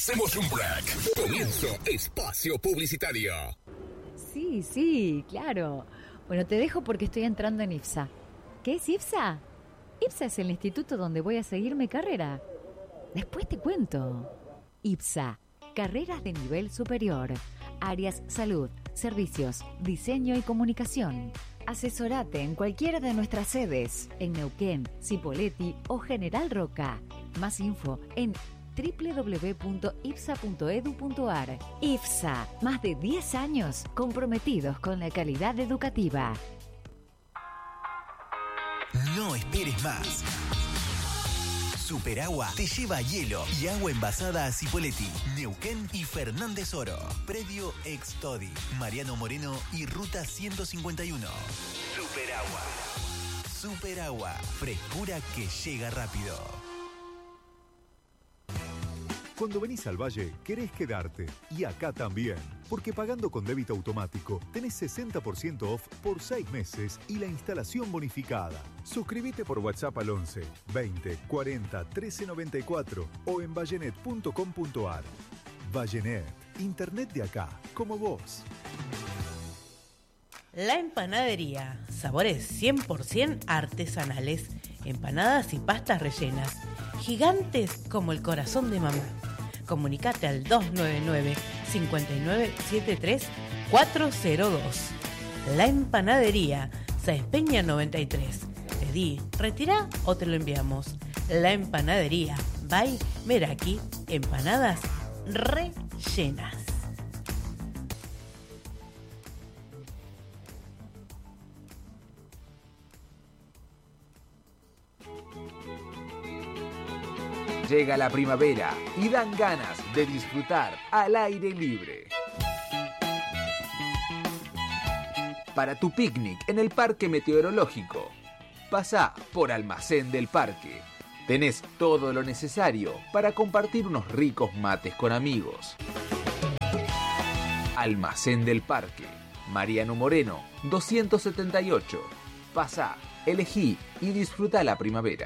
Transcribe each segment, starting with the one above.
Hacemos un break. Comienzo espacio publicitario. Sí, claro. Bueno, te dejo porque estoy entrando en IPSA. ¿Qué es IPSA? IPSA es el instituto donde voy a seguir mi carrera. Después te cuento. IPSA, carreras de nivel superior. Áreas salud, servicios, diseño y comunicación. Asesorate en cualquiera de nuestras sedes, en Neuquén, Cipolletti o General Roca. Más info en www.ipsa.edu.ar. IPSA, más de 10 años comprometidos con la calidad educativa. No esperes más. Superagua te lleva hielo y agua envasada a Cipolletti, Neuquén y Fernández Oro. Predio Ex-Todi, Mariano Moreno y Ruta 151. Superagua, frescura que llega rápido. Cuando venís al Valle, querés quedarte. Y acá también. Porque pagando con débito automático, tenés 60% off por 6 meses y la instalación bonificada. Suscríbete por WhatsApp al 11 20 40 13 94 o en vallenet.com.ar. Vallenet, internet de acá, como vos. La Empanadería. Sabores 100% artesanales. Empanadas y pastas rellenas. Gigantes como el corazón de mamá. Comunicate al 299-5973-402. La Empanadería, Sáenz Peña 93. Pedí, retirá o te lo enviamos. La Empanadería, by Meraki, empanadas rellenas. Llega la primavera y dan ganas de disfrutar al aire libre. Para tu picnic en el Parque Meteorológico, pasá por Almacén del Parque. Tenés todo lo necesario para compartir unos ricos mates con amigos. Almacén del Parque, Mariano Moreno, 278. Pasá, elegí y disfruta la primavera.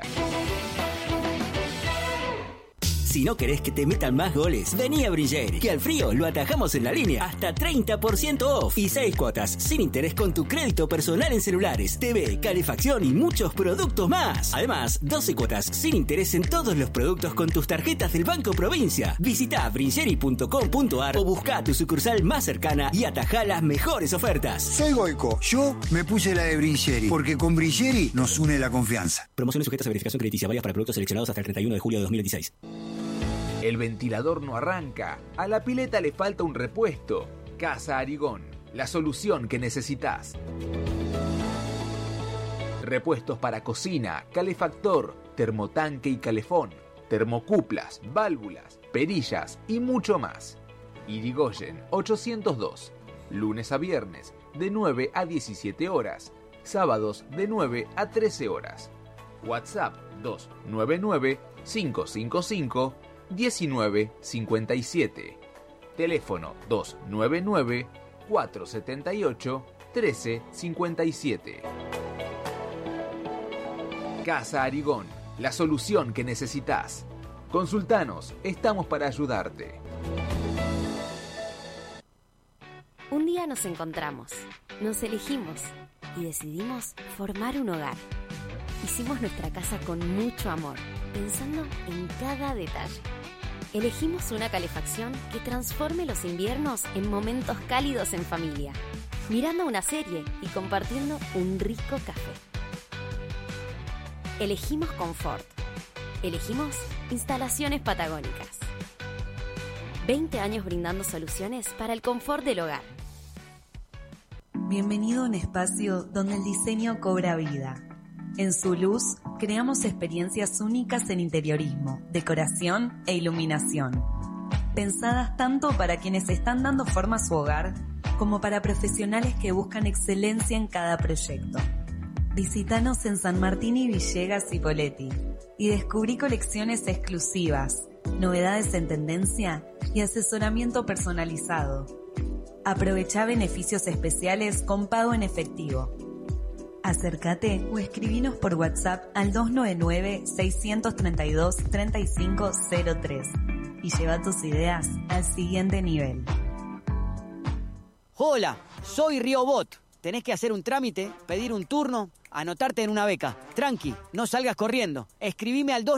Si no querés que te metan más goles, vení a Bringeri, que al frío lo atajamos en la línea. Hasta 30% off y 6 cuotas sin interés con tu crédito personal en celulares, TV, calefacción y muchos productos más. Además, 12 cuotas sin interés en todos los productos con tus tarjetas del Banco Provincia. Visita bringeri.com.ar o busca tu sucursal más cercana y atajá las mejores ofertas. Soy Goico. Yo me puse la de Bringeri, porque con Bringeri nos une la confianza. Promociones sujetas a verificación crediticia, válidas para productos seleccionados hasta el 31 de julio de 2016. El ventilador no arranca, a la pileta le falta un repuesto. Casa Arigón, la solución que necesitas. Repuestos para cocina, calefactor, termotanque y calefón, termocuplas, válvulas, perillas y mucho más. Irigoyen 802, lunes a viernes de 9 a 17 horas, sábados de 9 a 13 horas. WhatsApp 299 555 1957. Teléfono 299-478-1357. Casa Arigón, la solución que necesitas. Consultanos, estamos para ayudarte. Un día nos encontramos, nos elegimos y decidimos formar un hogar. Hicimos nuestra casa con mucho amor, pensando en cada detalle. Elegimos una calefacción que transforme los inviernos en momentos cálidos en familia, mirando una serie y compartiendo un rico café. Elegimos confort. Elegimos instalaciones patagónicas. 20 años brindando soluciones para el confort del hogar. Bienvenido a un espacio donde el diseño cobra vida. En su luz, creamos experiencias únicas en interiorismo, decoración e iluminación. Pensadas tanto para quienes están dando forma a su hogar, como para profesionales que buscan excelencia en cada proyecto. Visítanos en San Martín y Villegas y Cipolletti y descubrí colecciones exclusivas, novedades en tendencia y asesoramiento personalizado. Aprovechá beneficios especiales con pago en efectivo. Acércate o escribinos por WhatsApp al 299-632-3503. y lleva tus ideas al siguiente nivel. Hola, soy Riobot. Tenés que hacer un trámite, pedir un turno, anotarte en una beca. Tranqui, no salgas corriendo. Escribime al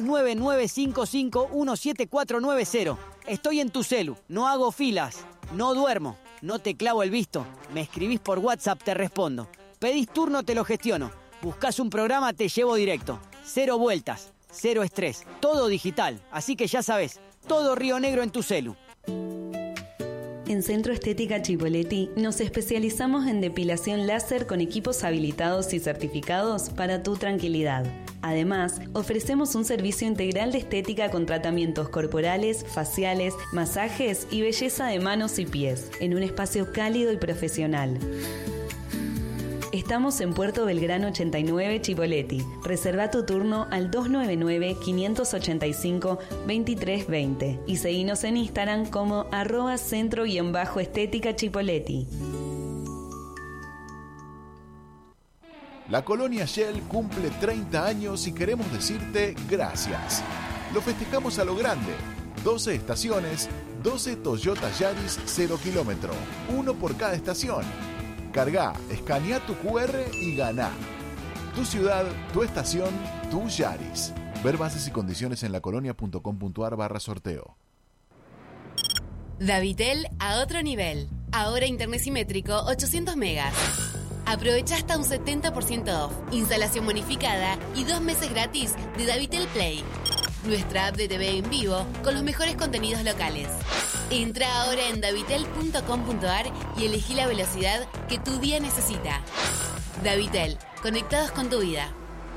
29955-17490. Estoy en tu celu, no hago filas, no duermo, no te clavo el visto. Me escribís por WhatsApp, te respondo. Pedís turno, te lo gestiono. Buscás un programa, te llevo directo. 0 vueltas, 0 estrés, todo digital. Así que ya sabés, todo Río Negro en tu celu. En Centro Estética Chipoleti nos especializamos en depilación láser con equipos habilitados y certificados para tu tranquilidad. Además, ofrecemos un servicio integral de estética con tratamientos corporales, faciales, masajes y belleza de manos y pies, en un espacio cálido y profesional. Estamos en Puerto Belgrano 89, Chipoleti. Reserva tu turno al 299-585-2320 y seguinos en Instagram como @centro_estética Chipoleti. La Colonia Shell cumple 30 años y queremos decirte gracias. Lo festejamos a lo grande. 12 estaciones, 12 Toyota Yaris 0 kilómetro, uno por cada estación. Cargá, escanea tu QR y ganá. Tu ciudad, tu estación, tu Yaris. Ver bases y condiciones en lacolonia.com.ar/sorteo. Davitel a otro nivel. Ahora internet simétrico 800 megas. Aprovecha hasta un 70% off, instalación bonificada y 2 meses gratis de Davitel Play. Nuestra app de TV en vivo con los mejores contenidos locales. Entra ahora en davitel.com.ar y elegí la velocidad que tu día necesita. Davitel, conectados con tu vida.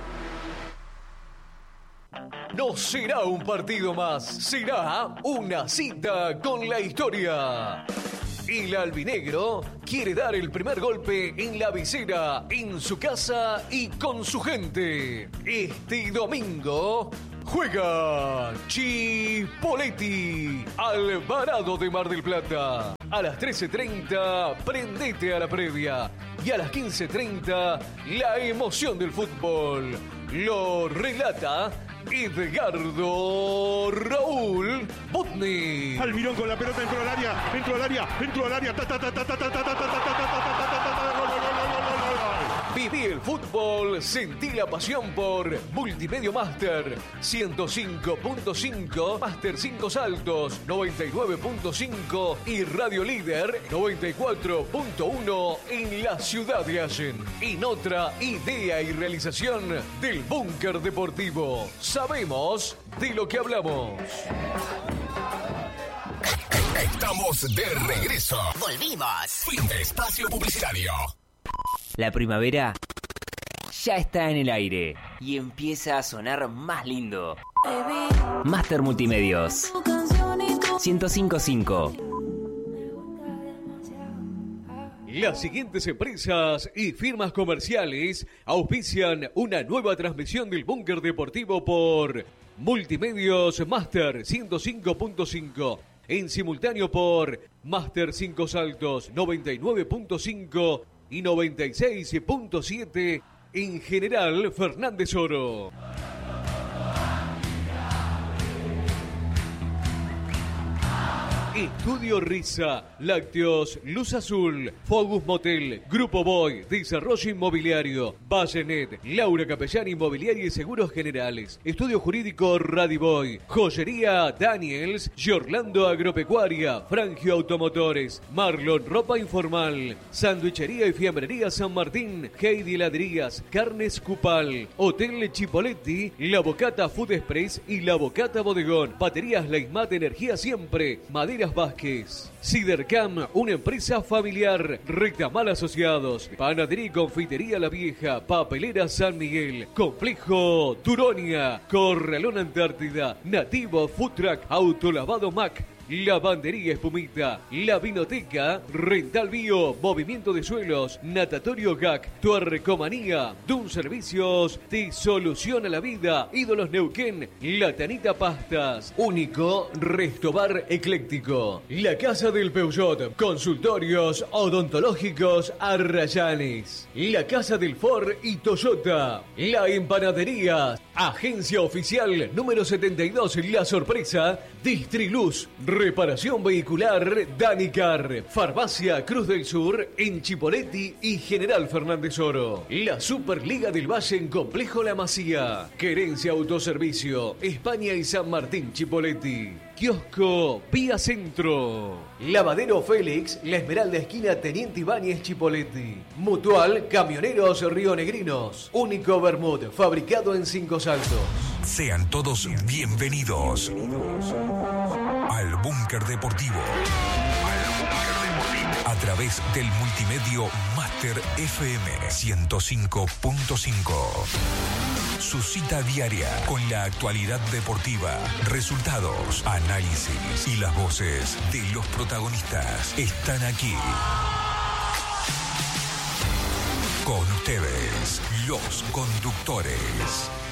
No será un partido más, será una cita con la historia. El albinegro quiere dar el primer golpe en la visera, en su casa y con su gente. Este domingo juega Chipoleti, Alvarado de Mar del Plata. A las 13:30, prendete a la previa. Y a las 15:30, la emoción del fútbol. Lo relata Edgardo Raúl Botni. Almirón con la pelota dentro del área, Viví el fútbol, sentí la pasión por Multimedia Master 105.5, Master 5 Saltos 99.5 y Radio Líder 94.1 en la ciudad de Allen. En otra idea y realización del Búnker Deportivo. Sabemos de lo que hablamos. Estamos de regreso. Volvimos. Fin de espacio publicitario. La primavera ya está en el aire y empieza a sonar más lindo. Master Multimedios 105.5. Las siguientes empresas y firmas comerciales auspician una nueva transmisión del Búnker Deportivo por Multimedios Master 105.5. En simultáneo por Master 5 Saltos 99.5 y 96.7 en General Fernández Oro. Estudio Risa, Lácteos, Luz Azul, Focus Motel, Grupo Boy, Desarrollo Inmobiliario, Vallenet, Laura Capellán Inmobiliaria y Seguros Generales, Estudio Jurídico Radiboy, Joyería Daniels, Giorlando Agropecuaria, Frangio Automotores, Marlon Ropa Informal, Sandwichería y Fiambrería San Martín, Heidi Heladerías, Carnes Cupal, Hotel Chipoleti, La Bocata Food Express y La Bocata Bodegón, Baterías Leismat Energía Siempre, Maderas Vázquez, Cidercam, una empresa familiar, Rectamal Asociados, Panadería y Confitería La Vieja, Papelera San Miguel, Complejo Turonia, Corralón Antártida, Nativo Food Truck, Autolavado Mac, Lavandería Espumita, La Vinoteca, Rental Bio, Movimiento de Suelos, Natatorio GAC, Tuarcomanía, Dun Servicios, te soluciona la vida. Ídolos Neuquén, La Tanita Pastas, Único Restobar Ecléctico, La Casa del Peugeot, Consultorios Odontológicos Arrayanes, La Casa del Ford y Toyota, La Empanadería, Agencia Oficial número 72, La Sorpresa, Distriluz, Reparación Vehicular, Danicar, Farmacia Cruz del Sur en Chipoleti y General Fernández Oro, la Superliga del Valle en Complejo La Masía, Querencia Autoservicio, España y San Martín Chipoleti, Kiosco Vía Centro, Lavadero Félix, La Esmeralda esquina Teniente Ibáñez Chipoleti, Mutual Camioneros Rionegrinos, Único Bermud, fabricado en 5 Saltos. Sean todos bienvenidos al Búnker Deportivo. A través del multimedio Master FM 105.5. Su cita diaria con la actualidad deportiva, resultados, análisis y las voces de los protagonistas están aquí. Con ustedes, los conductores.